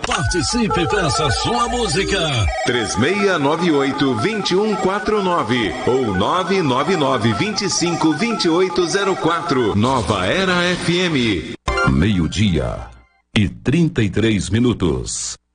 Participe, peça sua música. 3698-2149 ou 999-252804. Nova Era FM. 12:33.